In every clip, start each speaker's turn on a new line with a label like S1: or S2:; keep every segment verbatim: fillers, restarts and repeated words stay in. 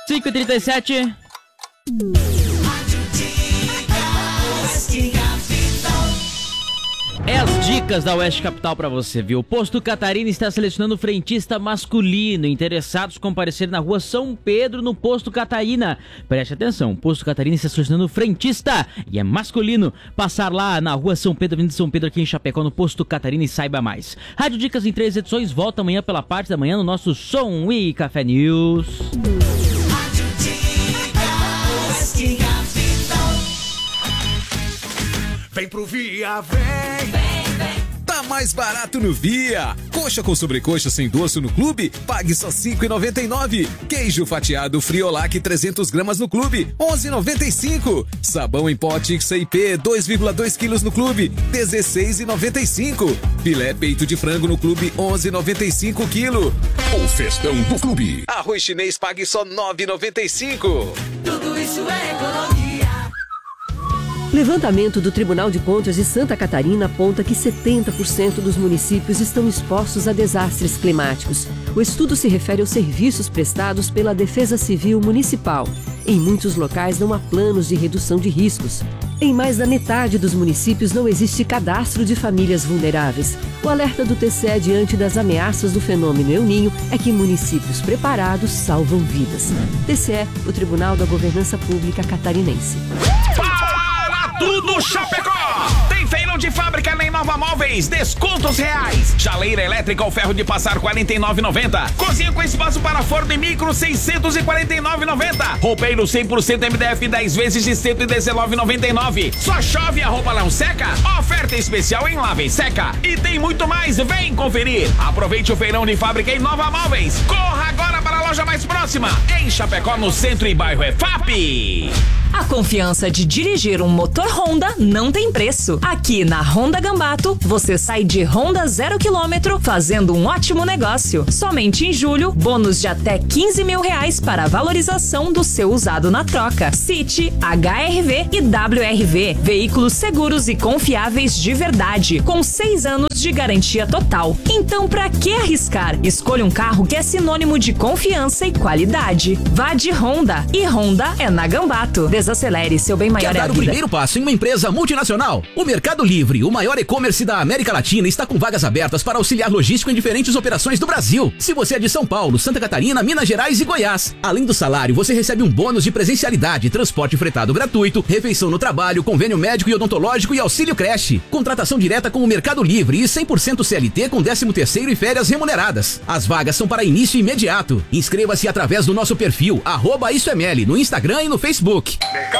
S1: cinco e trinta e sete. É as dicas da Oeste Capital pra você, viu? O Posto Catarina está selecionando frentista masculino. Interessados comparecer na rua São Pedro, no Posto Catarina. Preste atenção, o Posto Catarina está selecionando frentista e é masculino. Passar lá na rua São Pedro, Avenida São Pedro, aqui em Chapecó, no Posto Catarina, e saiba mais. Rádio Dicas em três edições, volta amanhã pela parte da manhã no nosso Som e Café News.
S2: Rádio Dicas, Oeste Capital.
S3: Vem pro Via, vem, vem, vem. Tá mais barato no Via. Coxa com sobrecoxa sem doce no Clube, pague só cinco reais e noventa e nove centavos. Queijo fatiado Friolac trezentos gramas no Clube, onze reais e noventa e cinco centavos. Sabão em pó X I P dois vírgula dois quilos no Clube, dezesseis reais e noventa e cinco centavos. Filé peito de frango no Clube, onze reais e noventa e cinco centavos quilo. O festão do Clube. Arroz chinês pague só nove reais e noventa e cinco centavos.
S2: Tudo isso é economia.
S4: Levantamento do Tribunal de Contas de Santa Catarina aponta que setenta por cento dos municípios estão expostos a desastres climáticos. O estudo se refere aos serviços prestados pela Defesa Civil Municipal. Em muitos locais não há planos de redução de riscos. Em mais da metade dos municípios não existe cadastro de famílias vulneráveis. O alerta do T C E diante das ameaças do fenômeno El Niño é que municípios preparados salvam vidas. T C E, o Tribunal da Governança Pública Catarinense.
S5: Tudo Chapecó! Tem feirão de fábrica na Inova Móveis, descontos reais. Chaleira elétrica ao ferro de passar quarenta e nove reais e noventa centavos. Cozinha com espaço para forno e micro seiscentos e quarenta e nove reais e noventa centavos. Roupeiro cem por cento M D F dez vezes de cento e dezenove reais e noventa e nove centavos. Só chove e a roupa não seca? Oferta especial em Lava e Seca. E tem muito mais, vem conferir. Aproveite o feirão de fábrica em Inova Móveis. Corra agora para a loja mais próxima. Em Chapecó, no centro e bairro E F A P.
S6: A confiança de dirigir um motor Honda não tem preço. Aqui na Honda Gambato, você sai de Honda zero quilômetro fazendo um ótimo negócio. Somente em julho, bônus de até quinze mil reais para a valorização do seu usado na troca. City, H R V e W R V. Veículos seguros e confiáveis de verdade, com seis anos de garantia total. Então, pra que arriscar? Escolha um carro que é sinônimo de confiança e qualidade. Vá de Honda. E Honda é na Gambato. Desacelere, seu bem maior.
S7: Quer
S6: é a
S7: dar o
S6: vida.
S7: primeiro passo em uma empresa multinacional? O Mercado Livre, o maior e-commerce da América Latina, está com vagas abertas para auxiliar logístico em diferentes operações do Brasil. Se você é de São Paulo, Santa Catarina, Minas Gerais e Goiás. Além do salário, você recebe um bônus de presencialidade, transporte fretado gratuito, refeição no trabalho, convênio médico e odontológico e auxílio creche. Contratação direta com o Mercado Livre e cem por cento C L T com décimo terceiro e férias remuneradas. As vagas são para início imediato. Inscreva-se através do nosso perfil, arroba Isso é Meli, no Instagram e no Facebook.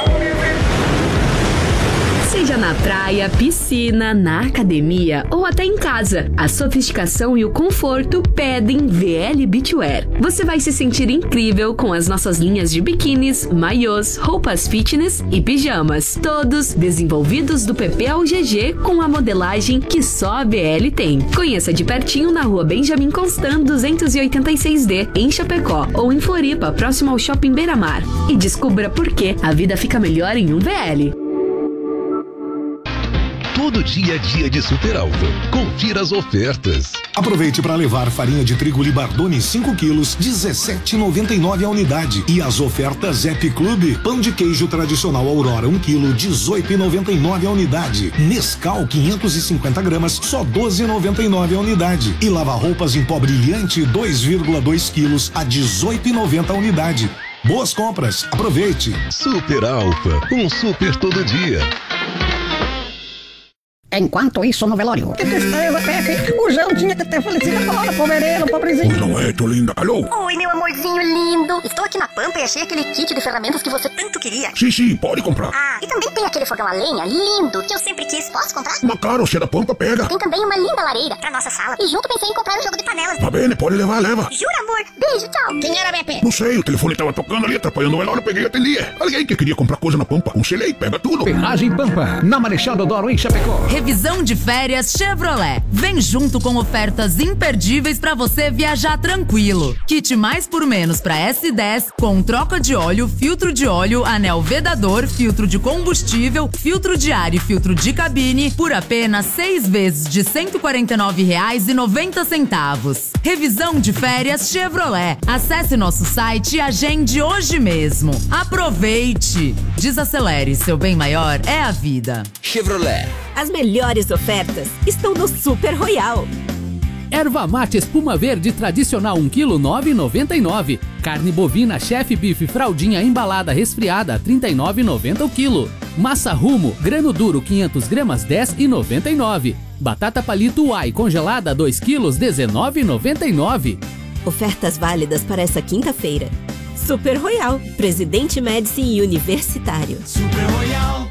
S8: Seja na praia, piscina, na academia ou até em casa, a sofisticação e o conforto pedem V L Beachwear. Você vai se sentir incrível com as nossas linhas de biquínis, maiôs, roupas fitness e pijamas, todos desenvolvidos do P P ao G G com a modelagem que só a B L tem. Conheça de pertinho na rua Benjamin Constant duzentos e oitenta e seis D, em Chapecó, ou em Floripa, próximo ao Shopping Beira-Mar. E descubra por que a vida fica melhor em um V L.
S9: Todo dia a dia de Super Alto. Confira as ofertas.
S10: Aproveite para levar farinha de trigo Libardone cinco quilos, dezessete reais e noventa e nove centavos a unidade. E as ofertas Happy Club. Pão de queijo tradicional Aurora um quilo, dezoito reais e noventa e nove centavos a unidade. Nescau quinhentos e cinquenta gramas, só doze reais e noventa e nove centavos a unidade. E lava-roupas em pó brilhante dois vírgula dois quilos a dezoito reais e noventa centavos a unidade. Boas compras, aproveite.
S9: Super Alfa, um super todo dia.
S11: Enquanto isso, no velório. Que tristeza, Pepe. O João tinha que ter falecido agora, pobreiro, pobrezinho.
S12: Não é, tua linda. Alô?
S13: Oi, meu amorzinho lindo. Estou aqui na Pampa e achei aquele kit de ferramentas que você tanto queria.
S12: Sim, sim, pode comprar.
S13: Ah, e também tem aquele fogão a lenha lindo que eu sempre quis. Posso comprar?
S12: Mas claro, você é da Pampa, pega.
S13: Tem também uma linda lareira pra nossa sala. E junto pensei em comprar um jogo de panelas.
S12: Tá bem, pode levar, leva.
S13: Jura, amor? Beijo, tchau. Quem era, Pepe?
S12: Não sei, o telefone tava tocando ali, atrapalhando o velório, eu peguei e atendi. Alguém que queria comprar coisa na Pampa. Um selei, pega tudo.
S14: Ferragem Pampa, na Marechal Deodoro, em Chapecó. Revisão de férias Chevrolet. Vem junto com ofertas imperdíveis para você viajar tranquilo. Kit mais por menos para S dez com troca de óleo, filtro de óleo, anel vedador, filtro de combustível, filtro de ar e filtro de cabine por apenas seis vezes de cento e quarenta e nove reais e noventa centavos. Revisão de férias Chevrolet. Acesse nosso site e agende hoje mesmo. Aproveite! Desacelere, seu bem maior é a vida.
S15: Chevrolet.
S16: As melhores ofertas estão no Super Royal.
S17: Erva mate espuma verde tradicional um quilo nove reais e noventa e nove centavos. Carne bovina chefe bife fraldinha embalada resfriada trinta e nove reais e noventa centavos o quilo. Massa Rumo grano duro quinhentas gramas dez reais e noventa e nove centavos. Batata palito Uai congelada dois quilos dezenove reais e noventa e nove centavos.
S16: Ofertas válidas para essa quinta-feira. Super Royal, Presidente Médici e Universitário.
S2: Super Royal.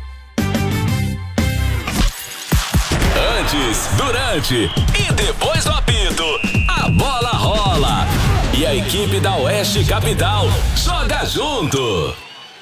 S18: Antes, durante e depois do apito, a bola rola. E a equipe da Oeste Capital joga junto.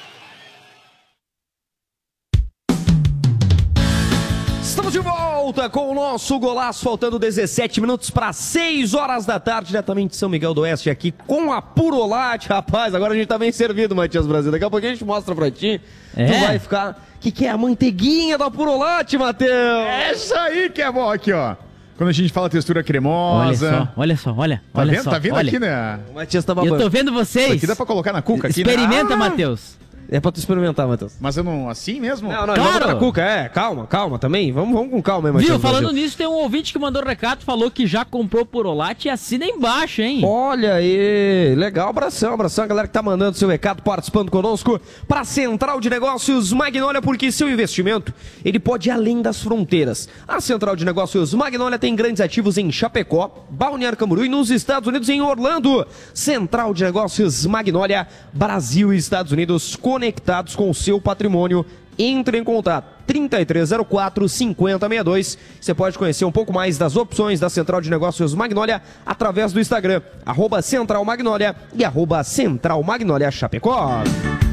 S19: Estamos de volta com o nosso golaço, faltando dezessete minutos para seis horas da tarde, diretamente de São Miguel do Oeste, aqui com a Purolate. Rapaz, agora a gente tá bem servido, Matias Brasil. Daqui a pouquinho a gente mostra pra ti.
S1: É?
S19: Tu vai ficar... O que, que é a manteiguinha da Purolate, Matheus?
S20: Essa aí que é bom aqui, ó. Quando a gente fala textura cremosa.
S1: Olha só, olha só, olha.
S20: Tá
S1: olha
S20: vendo?
S1: só,
S20: Tá vendo
S1: olha.
S20: aqui, né?
S19: O Matias tá babando.
S1: Eu tô vendo vocês.
S20: Isso aqui dá pra colocar na cuca aqui, né?
S1: Experimenta,
S20: Ah!
S1: Matheus.
S19: É pra tu experimentar, Matheus.
S20: Mas eu não... Assim mesmo?
S19: Não, não,
S1: Claro.
S19: joga na cuca, é. Calma, calma também. Vamos, vamos com calma aí, Matias
S1: Viu, falando
S19: Brasil.
S1: nisso, tem um ouvinte que mandou recado, falou que já comprou Purolate e assina embaixo, hein?
S19: Olha aí, legal, abração, abração, a galera que tá mandando seu recado, participando conosco para Central de Negócios Magnólia, porque seu investimento, ele pode ir além das fronteiras. A Central de Negócios Magnólia tem grandes ativos em Chapecó, Balneário Camboriú e nos Estados Unidos em Orlando. Central de Negócios Magnólia, Brasil e Estados Unidos conectados com o seu patrimônio. Entre em contato, trinta e três zero quatro, cinquenta sessenta e dois. Você pode conhecer um pouco mais das opções da Central de Negócios Magnólia através do Instagram, arroba Central Magnólia e arroba Central Magnólia Chapecó.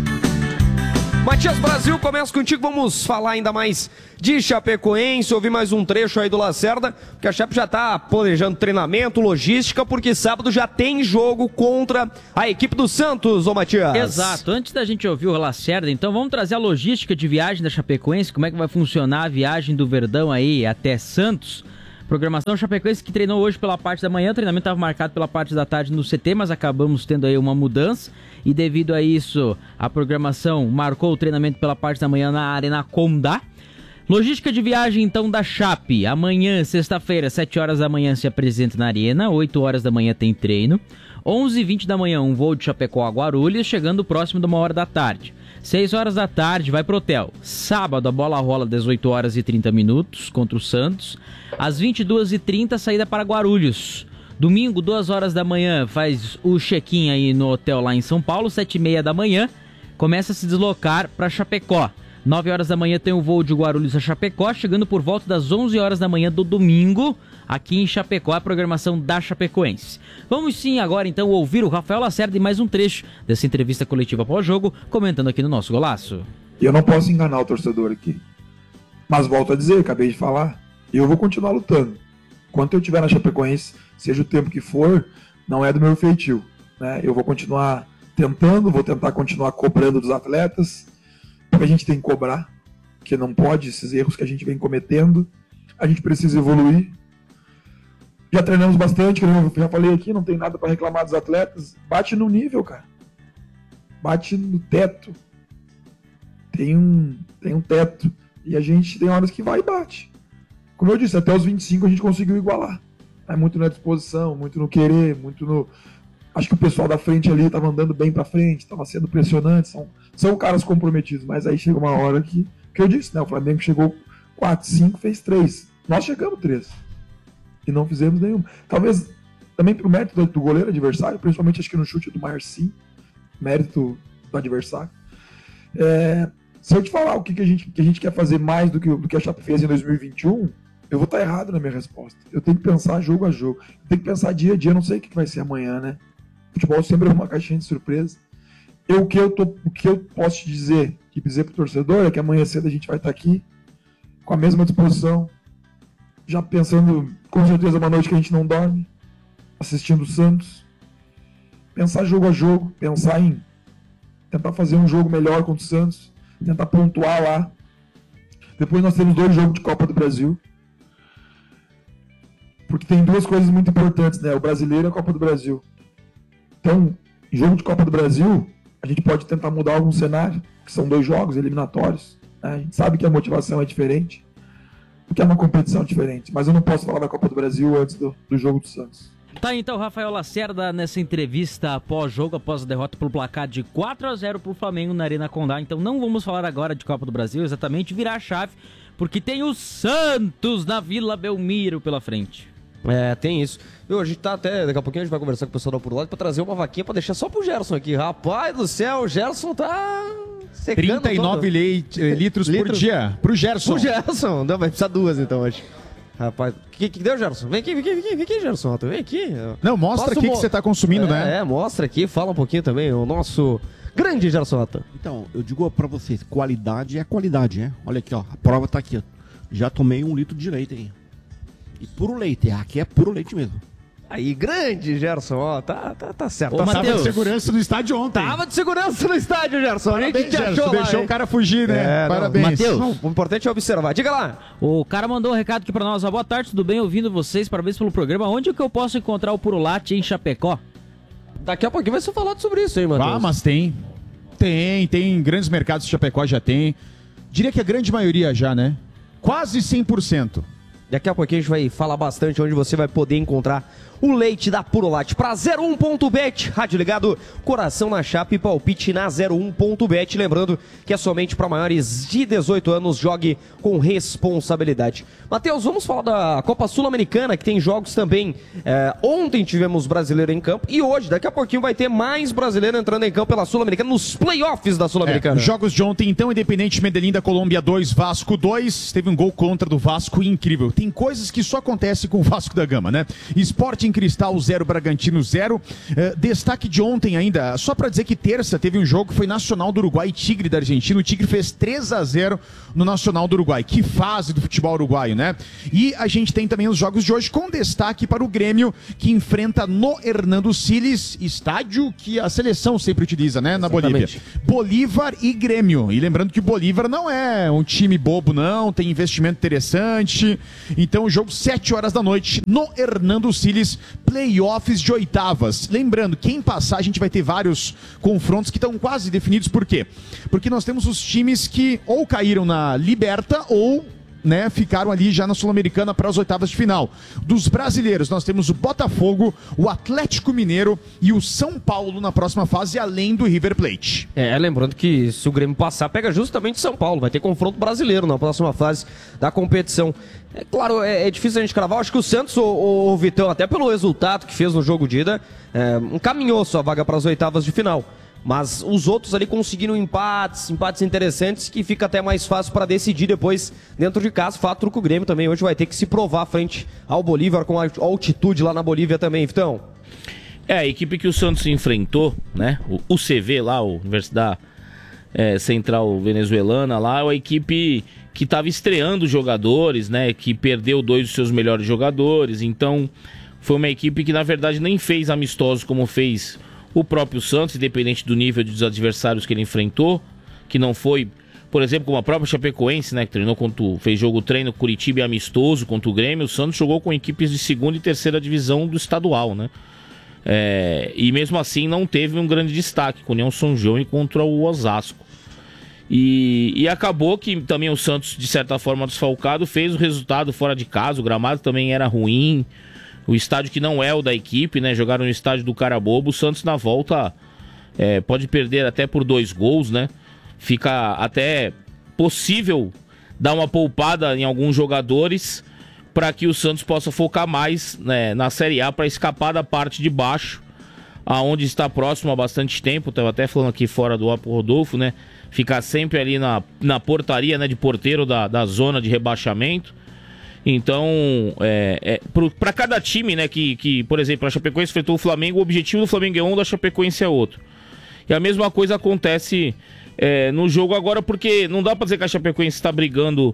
S19: Matias Brasil, começa contigo, vamos falar ainda mais de Chapecoense, ouvir mais um trecho aí do Lacerda, porque a Chape já tá planejando treinamento, logística, porque sábado já tem jogo contra a equipe do Santos, ô Matias.
S1: Exato, antes da gente ouvir o Lacerda, então vamos trazer a logística de viagem da Chapecoense, como é que vai funcionar a viagem do Verdão aí até Santos. Programação Chapecoense que treinou hoje pela parte da manhã, o treinamento estava marcado pela parte da tarde no C T, mas acabamos tendo aí uma mudança e devido a isso a programação marcou o treinamento pela parte da manhã na Arena Condá. Logística de viagem então da Chape, amanhã, sexta-feira, sete horas da manhã se apresenta na Arena, oito horas da manhã tem treino, onze e vinte da manhã um voo de Chapecó a Guarulhos, chegando próximo de uma hora da tarde. seis horas da tarde vai pro hotel. Sábado a bola rola dezoito horas e trinta minutos contra o Santos. Às vinte e duas e trinta saída para Guarulhos. Domingo, duas horas da manhã faz o check-in aí no hotel lá em São Paulo. sete e meia da manhã começa a se deslocar para Chapecó. nove horas da manhã tem o voo de Guarulhos a Chapecó, chegando por volta das onze horas da manhã do domingo, aqui em Chapecó, a programação da Chapecoense. Vamos sim agora então ouvir o Rafael Lacerda e mais um trecho dessa entrevista coletiva pós-jogo, comentando aqui no nosso golaço.
S21: E eu não posso enganar o torcedor aqui. Mas volto a dizer, acabei de falar, eu vou continuar lutando. Enquanto eu estiver na Chapecoense, seja o tempo que for, não é do meu feitio, né? Eu vou continuar tentando, vou tentar continuar cobrando dos atletas, porque a gente tem que cobrar, porque não pode, esses erros que a gente vem cometendo, a gente precisa evoluir. Já treinamos bastante, como eu já falei aqui, não tem nada para reclamar dos atletas, bate no nível, cara, bate no teto, tem um, tem um teto, e a gente tem horas que vai e bate. Como eu disse, até os vinte e cinco a gente conseguiu igualar, é muito na disposição, muito no querer, muito no... Acho que o pessoal da frente ali estava andando bem para frente, estava sendo impressionante, são, são caras comprometidos, mas aí chega uma hora que, que eu disse, né, o Flamengo chegou quatro, cinco, fez três, nós chegamos três, e não fizemos nenhum. Talvez também pro mérito do, do goleiro adversário, principalmente acho que no chute do Marcinho, mérito do adversário. É, se eu te falar o que, que, a gente, que a gente quer fazer mais do que, do que a Chape fez em dois mil e vinte e um, eu vou estar errado na minha resposta. Eu tenho que pensar jogo a jogo, eu tenho que pensar dia a dia, eu não sei o que vai ser amanhã, né? Futebol sempre é uma caixinha de surpresa. Eu, o, que eu tô, o que eu posso te dizer, e dizer pro torcedor, é que amanhã cedo a gente vai estar aqui com a mesma disposição, já pensando, com certeza, uma noite que a gente não dorme, assistindo o Santos. Pensar jogo a jogo, pensar em tentar fazer um jogo melhor contra o Santos, tentar pontuar lá. Depois nós temos dois jogos de Copa do Brasil. Porque tem duas coisas muito importantes, né? O brasileiro e a Copa do Brasil. Então, em jogo de Copa do Brasil, a gente pode tentar mudar algum cenário, que são dois jogos eliminatórios. Né? A gente sabe que a motivação é diferente, porque é uma competição diferente. Mas eu não posso falar da Copa do Brasil antes do, do jogo do Santos.
S1: Tá, então, Rafael Lacerda nessa entrevista após-jogo, após a derrota pelo placar de quatro a zero pro Flamengo na Arena Condá. Então não vamos falar agora de Copa do Brasil, exatamente, virar a chave, porque tem o Santos na Vila Belmiro pela frente.
S19: É, tem isso. Eu, a gente tá até, daqui a pouquinho a gente vai conversar com o pessoal da Por Lado pra trazer uma vaquinha pra deixar só pro Gerson aqui. Rapaz do céu, o Gerson tá secando
S20: trinta e nove leite, eh, litros, litros por dia pro Gerson.
S19: Pro Gerson, não, vai precisar duas então hoje. Rapaz, o que, que deu, Gerson? Vem aqui, vem aqui, vem aqui, vem aqui, Gerson. Vem aqui.
S20: Não, mostra aqui mo... que você tá consumindo,
S19: é,
S20: né?
S19: É, mostra aqui, fala um pouquinho também. O nosso grande Gerson.
S15: Então, eu digo pra vocês, qualidade é qualidade, né? Olha aqui, ó, a prova tá aqui, ó. Já tomei um litro de leite aí. E puro leite, aqui é puro leite mesmo.
S19: Aí, grande, Gerson, ó, tá, tá, tá certo.
S20: Ô,
S19: tá
S20: Tava de segurança no estádio ontem.
S19: Tava de segurança no estádio, Gerson. A gente te achou lá,
S20: deixou
S19: hein?
S20: o cara fugir, né?
S19: É,
S20: Parabéns.
S1: Matheus,
S19: o importante é observar. Diga lá.
S1: O cara mandou um recado aqui pra nós. Boa tarde, tudo bem? Ouvindo vocês, parabéns pelo programa. Onde que eu posso encontrar o Purolate em Chapecó?
S19: Daqui a pouquinho vai ser falado sobre isso, hein, Matheus?
S20: Ah, mas tem. Tem, tem. Grandes mercados de Chapecó já tem. Diria que a grande maioria já, né? Quase cem por cento.
S19: Daqui a pouquinho a gente vai falar bastante onde você vai poder encontrar o leite da Purolate. Para zero um ponto bet, rádio ligado, coração na chapa e palpite na zero um ponto bet. Lembrando que é somente para maiores de dezoito anos, jogue com responsabilidade. Matheus, vamos falar da Copa Sul-Americana, que tem jogos também. É, ontem tivemos brasileiro em campo e hoje, daqui a pouquinho, vai ter mais brasileiro entrando em campo pela Sul-Americana, nos playoffs da Sul-Americana.
S20: É, jogos de ontem, então, Independente Medellín da Colômbia dois, Vasco dois. Teve um gol contra do Vasco incrível. Tem coisas que só acontecem com o Vasco da Gama, né? Sporting Cristal zero, Bragantino zero. Uh, destaque de ontem ainda, só pra dizer que terça teve um jogo que foi Nacional do Uruguai e Tigre da Argentina. O Tigre fez três a zero no Nacional do Uruguai. Que fase do futebol uruguaio, né? E a gente tem também os jogos de hoje com destaque para o Grêmio, que enfrenta no Hernando Siles, estádio que a seleção sempre utiliza, né? Na Exatamente. Bolívia. Bolívar e Grêmio. E lembrando que o Bolívar não é um time bobo, não. Tem investimento interessante. Então o jogo sete horas da noite no Hernando Siles, playoffs de oitavas. Lembrando, quem passar, a gente vai ter vários confrontos que estão quase definidos. Por quê? Porque nós temos os times que ou caíram na Liberta ou, né, ficaram ali já na Sul-Americana para as oitavas de final. Dos brasileiros, nós temos o Botafogo, o Atlético Mineiro e o São Paulo na próxima fase, além do River Plate.
S19: É, lembrando que se o Grêmio passar, pega justamente São Paulo. Vai ter confronto brasileiro na próxima fase da competição. É claro, é, é difícil a gente cravar. Acho que o Santos, o, o Vitão, até pelo resultado que fez no jogo de ida, é, encaminhou sua vaga para as oitavas de final. Mas os outros ali conseguiram empates, empates interessantes, que fica até mais fácil para decidir depois dentro de casa. Fato que o Grêmio também hoje vai ter que se provar frente ao Bolívar, com a altitude lá na Bolívia também, Vitão.
S5: É, a equipe que o Santos enfrentou, né? O U C V lá, a Universidade é, Central Venezuelana lá, é uma equipe que estava estreando jogadores, né? Que perdeu dois dos seus melhores jogadores. Então, foi uma equipe que na verdade nem fez amistosos como fez o próprio Santos, independente do nível dos adversários que ele enfrentou, que não foi, por exemplo, como a própria Chapecoense, né, que treinou contra, fez jogo treino Curitiba e amistoso contra o Grêmio. O Santos jogou com equipes de segunda e terceira divisão do estadual, né? É, e mesmo assim não teve um grande destaque com o União São João e contra o Osasco. E, e acabou que também o Santos, de certa forma desfalcado, fez o resultado fora de casa. O gramado também era ruim. O estádio que não é o da equipe, né? Jogaram no estádio do Carabobo. O Santos na volta é, pode perder até por dois gols, né? Fica até possível dar uma poupada em alguns jogadores para que o Santos possa focar mais, né, na Série A, para escapar da parte de baixo, aonde está próximo há bastante tempo. Estava até falando aqui fora do ar pro Rodolfo, né? Ficar sempre ali na, na portaria, né, de porteiro da, da zona de rebaixamento. Então, é, é, para cada time, né, que, que, por exemplo, a Chapecoense enfrentou o Flamengo, o objetivo do Flamengo é um, da Chapecoense é outro. E a mesma coisa acontece é, no jogo agora, porque não dá para dizer que a Chapecoense está brigando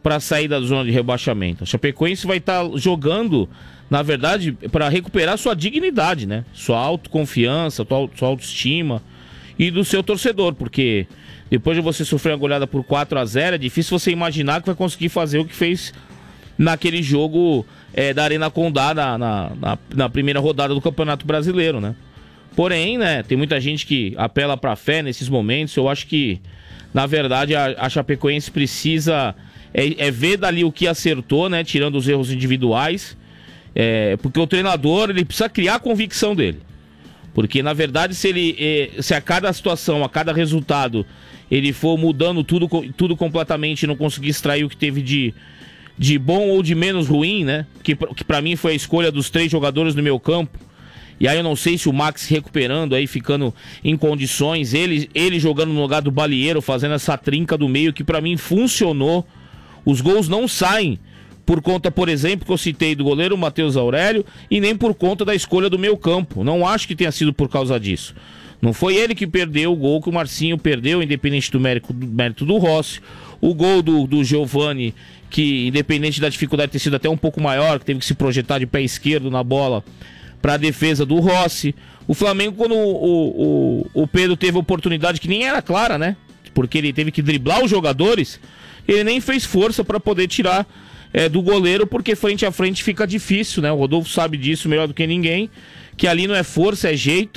S3: para sair da zona de rebaixamento. A Chapecoense vai estar tá jogando, na verdade, para recuperar sua dignidade, né? Sua autoconfiança, sua autoestima e do seu torcedor, porque depois de você sofrer uma goleada por quatro a zero, é difícil você imaginar que vai conseguir fazer o que fez naquele jogo é, da Arena Condá na, na, na, na primeira rodada do Campeonato Brasileiro, né? Porém, né, tem muita gente que apela pra fé nesses momentos. Eu acho que, na verdade, a, a Chapecoense precisa é, é ver dali o que acertou, né, tirando os erros individuais, é, porque o treinador ele precisa criar a convicção dele. Porque, na verdade, se ele é, se a cada situação, a cada resultado, ele for mudando tudo, tudo completamente e não conseguir extrair o que teve de, de bom ou de menos ruim, né, que, que pra mim foi a escolha dos três jogadores no meu campo. E aí eu não sei se o Max recuperando aí, ficando em condições, ele, ele jogando no lugar do Balieiro, fazendo essa trinca do meio que pra mim funcionou. Os gols não saem por conta, por exemplo, que eu citei do goleiro Matheus Aurélio, e nem por conta da escolha do meio campo. Não acho que tenha sido por causa disso. Não foi ele que perdeu o gol que o Marcinho perdeu, independente do mérito do, mérito do Rossi. O gol do, do Giovani, que independente da dificuldade ter sido até um pouco maior, que teve que se projetar de pé esquerdo na bola para a defesa do Rossi. O Flamengo, quando o, o, o Pedro teve a oportunidade, que nem era clara, né? Porque ele teve que driblar os jogadores, ele nem fez força para poder tirar é, do goleiro, porque frente a frente fica difícil, né? O Rodolfo sabe disso melhor do que ninguém, que ali não é força, é jeito.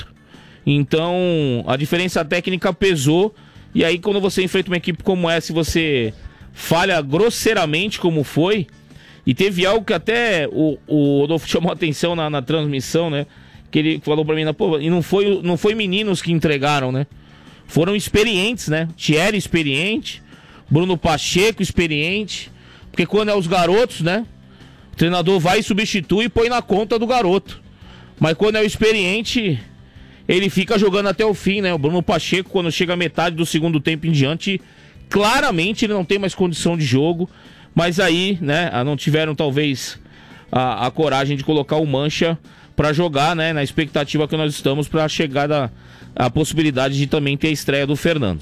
S3: Então, a diferença técnica pesou, e aí quando você enfrenta uma equipe como essa e você falha grosseiramente como foi. E teve algo que até o, o Rodolfo chamou a atenção na, na transmissão, né? Que ele falou pra mim, pô, e não foi, não foi meninos que entregaram, né? Foram experientes, né? Thierry experiente, Bruno Pacheco experiente. Porque quando é os garotos, né? O treinador vai, substitui e põe na conta do garoto. Mas quando é o experiente, ele fica jogando até o fim, né? O Bruno Pacheco, quando chega a metade do segundo tempo em diante, claramente ele não tem mais condição de jogo. Mas aí, né, não tiveram talvez a, a coragem de colocar o Mancha para jogar, né, na expectativa que nós estamos para a chegada, a possibilidade de também ter a estreia do Fernando.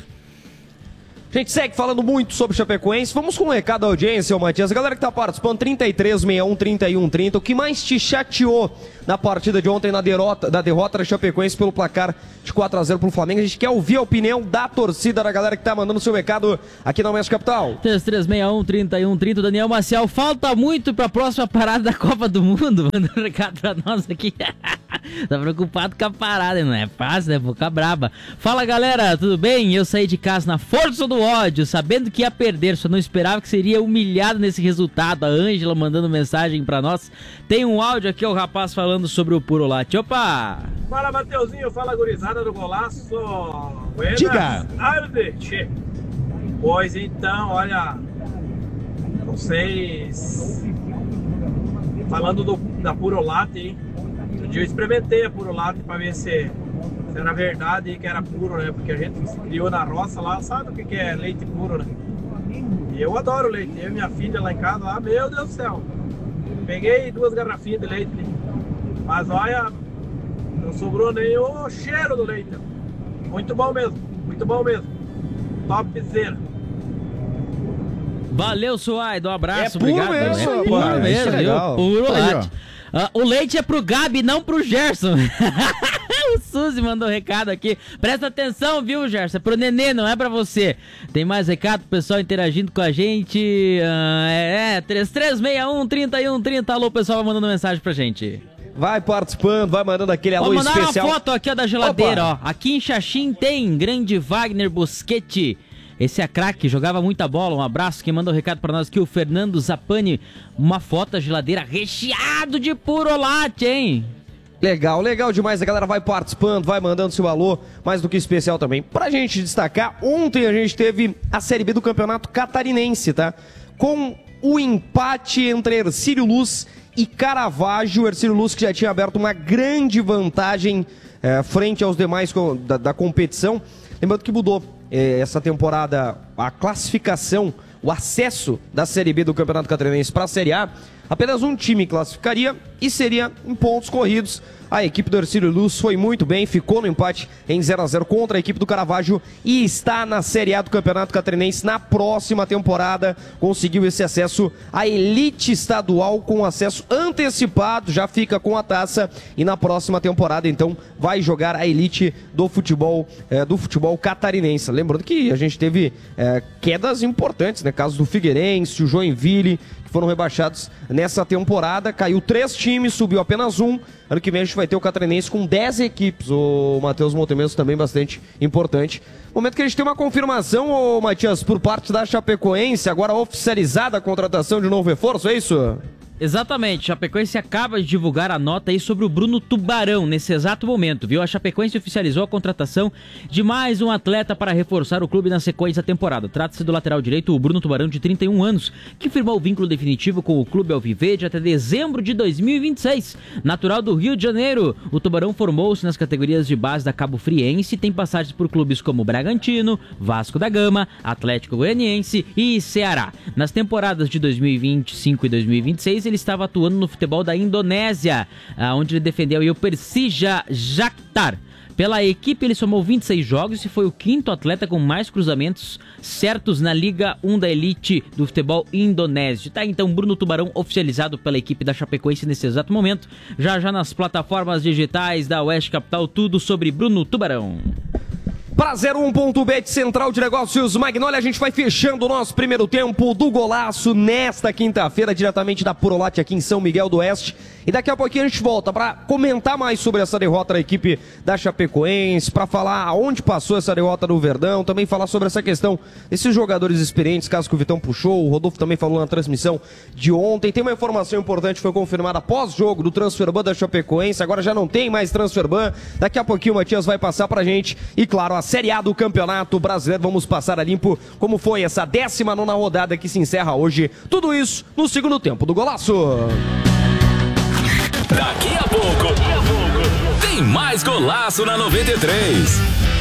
S19: A gente segue falando muito sobre Chapecoense. Vamos com um recado da audiência, ô Matias. A galera que tá participando, trinta e três, sessenta e um, trinta e um, trinta. O que mais te chateou na partida de ontem, na derrota, da derrota da Chapecoense pelo placar de quatro a zero pro Flamengo? A gente quer ouvir a opinião da torcida, da galera que tá mandando seu recado aqui na Oeste Capital.
S1: três três seis um, trinta e um, trinta. Daniel Maciel, falta muito pra próxima parada da Copa do Mundo. Manda um recado pra nós aqui. Tá preocupado com a parada, não é fácil, né? Boca braba. Fala, galera, tudo bem? Eu saí de casa na força do ódio, sabendo que ia perder, só não esperava que seria humilhado nesse resultado. A Ângela mandando mensagem pra nós. Tem um áudio aqui, o rapaz falando sobre o Purolate. Opa!
S22: Fala, Mateuzinho, fala, gurizada do golaço. Buenas
S1: Diga!
S22: tardes. Pois então, olha, vocês falando do, da Purolate, hein? Um dia eu experimentei a Purolate pra ver se, se era verdade e que era puro, né? Porque a gente se criou na roça lá, sabe o que, que é leite puro, né? E eu adoro leite. Eu e minha filha lá em casa, lá, meu Deus do céu. Peguei duas garrafinhas de leite, mas olha, não sobrou nem o cheiro do leite. Muito bom mesmo, muito bom mesmo. Topzera.
S1: Valeu, Suaido, um abraço,
S22: É puro
S1: obrigado.
S22: mesmo,
S1: é
S22: pô,
S1: puro
S22: isso
S1: mesmo,
S22: é
S1: viu?
S22: legal.
S1: Puro
S22: Aí,
S1: leite. Ah, o leite é pro Gabi, não pro Gerson. O Suzy mandou recado aqui. Presta atenção, viu, Gerson? É pro Nenê, não é pra você. Tem mais recado, pessoal interagindo com a gente. Ah, é, é, três três seis um, trinta e um, trinta. Alô, pessoal, vai mandando mensagem pra gente.
S19: Vai participando, vai mandando aquele alô
S1: Vou mandar
S19: especial.
S1: uma foto aqui ó, da geladeira,
S19: Opa.
S1: ó. Aqui em Xaxim tem grande Wagner Boschetti. Esse é craque, jogava muita bola. Um abraço. Quem mandou o recado pra nós aqui, o Fernando Zappani. Uma foto da geladeira recheado de Purolate, hein?
S19: Legal, legal demais. A galera vai participando, vai mandando seu alô, mais do que especial também. Pra gente destacar, ontem a gente teve a Série B do Campeonato Catarinense, tá? Com o empate entre Hercílio Luz e Caravaggio. Hercílio Luz que já tinha aberto uma grande vantagem é, frente aos demais da, da competição. Lembrando que mudou é, essa temporada a classificação, o acesso da Série B do Campeonato Catarinense para a Série A. apenas um time classificaria e seria em pontos corridos. A equipe do Hercílio Luz foi muito bem, ficou no empate em zero a zero contra a equipe do Caravaggio e está na Série A do Campeonato Catarinense na próxima temporada. Conseguiu esse acesso à elite estadual com acesso antecipado, já fica com a taça e na próxima temporada então vai jogar a elite do futebol, é, do futebol catarinense. Lembrando que a gente teve é, quedas importantes, né? Caso do Figueirense, o Joinville, que foram rebaixados nessa temporada. Caiu três times, subiu apenas um. Ano que vem a gente vai ter o Catarinense com dez equipes. O Matheus Montemeso também bastante importante. Momento que a gente tem uma confirmação, ô Matias, por parte da Chapecoense, agora oficializada a contratação de um novo reforço, é isso?
S1: Exatamente, a Chapecoense acaba de divulgar a nota aí sobre o Bruno Tubarão nesse exato momento, viu? A Chapecoense oficializou a contratação de mais um atleta para reforçar o clube na sequência da temporada. Trata-se do lateral direito, o Bruno Tubarão, de trinta e um anos, que firmou o vínculo definitivo com o clube alviverde até dezembro de dois mil e vinte e seis. Natural do Rio de Janeiro, o Tubarão formou-se nas categorias de base da Cabo Friense e tem passagens por clubes como Bragantino, Vasco da Gama, Atlético Goianiense e Ceará. Nas temporadas de dois mil e vinte e cinco e dois mil e vinte e seis, ele estava atuando no futebol da Indonésia, onde ele defendeu o Persija Jaktar. Pela equipe, ele somou vinte e seis jogos e foi o quinto atleta com mais cruzamentos certos na Liga um da Elite do futebol indonésio. Tá, então, Bruno Tubarão oficializado pela equipe da Chapecoense nesse exato momento. Já já nas plataformas digitais da Oeste Capital, tudo sobre Bruno Tubarão.
S19: Para zero um ponto bet Central de Negócios Magnólia, a gente vai fechando o nosso primeiro tempo do Golaço nesta quinta-feira, diretamente da Purolate aqui em São Miguel do Oeste. E daqui a pouquinho a gente volta para comentar mais sobre essa derrota da equipe da Chapecoense, para falar aonde passou essa derrota do Verdão, também falar sobre essa questão desses jogadores experientes, caso que o Vitão puxou, o Rodolfo também falou na transmissão de ontem. Tem uma informação importante que foi confirmada pós-jogo do Transferban da Chapecoense, agora já não tem mais Transferban. Daqui a pouquinho o Matias vai passar pra gente e, claro, a Série A do Campeonato Brasileiro, vamos passar a limpo como foi essa décima nona rodada que se encerra hoje. Tudo isso no segundo tempo do Golaço.
S18: Daqui a pouco, tem mais Golaço na noventa e três.